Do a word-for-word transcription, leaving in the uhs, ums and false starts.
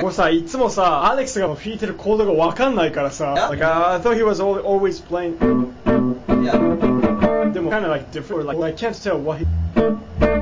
もうさ、いつもさ、アレックスが弾いてるコードがわかんないからさ、 Yeah? like, uh, I thought he was al- always playing. Yeah. でも kind of like different, like I can't tell what he